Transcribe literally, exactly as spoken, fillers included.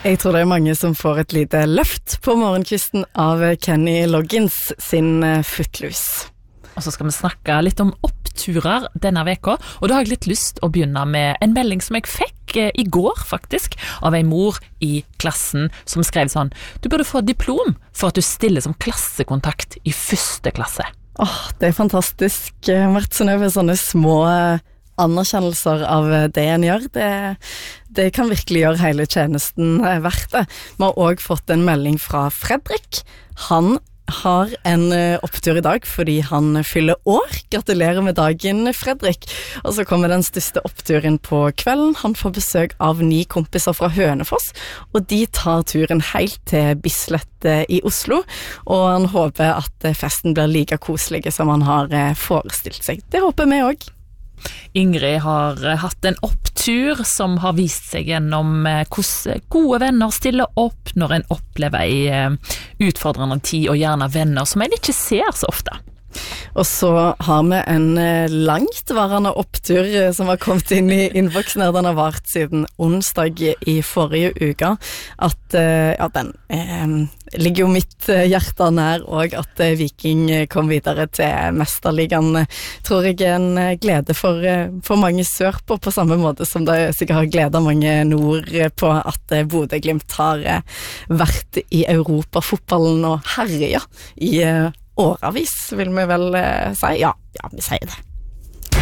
Jeg tror det er mange som får et lite løft på morgenkvisten av Kenny Loggins sin Footloose. Og så skal vi snakke litt om oppturer denne veka, og da har jeg litt lyst å begynne med en melding som jeg fikk i går faktisk, av en mor i klassen som skrev sånn: du burde få diplom for at du stiller som klassekontakt i første klasse. Åh, det er fantastisk, Mart Synnøve, sånne små anerkjennelser av det en gjør. Det, det kan virkelig gjøre hele tjenesten verdt det. Vi har også fått en melding fra Fredrik. Han har en opptur i dag fordi han fyller år. Gratulerer med dagen, Fredrik. Og så kommer den største oppturen på kvelden. Han får besøk av ni kompiser fra Hønefoss, og de tar turen helt til Bislett i Oslo, og han håper at festen blir like koselig som han har forestilt seg. Det håper vi også. Ingrid har hatt en opptur som har vist seg gjennom hvordan gode venner stiller opp når en opplever en utfordrende tid, og gjerne venner som en ikke ser så ofte. Og så har vi en langtvarende opptur som har kommet inn i innboksen her. Den har vært siden onsdag i forrige uke. At ja, den eh, ligger jo mitt hjerte nær, og at Viking kom videre til Mesterligaen, tror jeg er en glede for, for mange sørpå, på samme måte som det sikkert har gledet mange nord på at Bodø Glimt har vært i Europafotballen og herja i åravis, vil vi vel si. Ja, ja, vi sier det.